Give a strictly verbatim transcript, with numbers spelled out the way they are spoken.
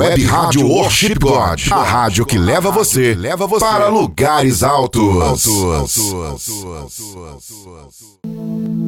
Web Rádio Worship God, a rádio que leva você, leva você para lugares altos.